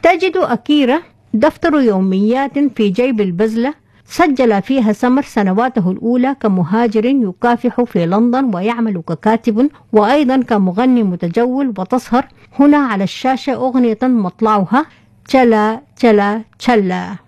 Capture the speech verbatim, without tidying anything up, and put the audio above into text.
تجد أكيرا دفتر يوميات في جيب البزلة سجل فيها سمر سنواته الأولى كمهاجر يكافح في لندن ويعمل ككاتب وأيضا كمغني متجول، وتظهر هنا على الشاشة أغنية مطلعها تشلا تشلا تشلا.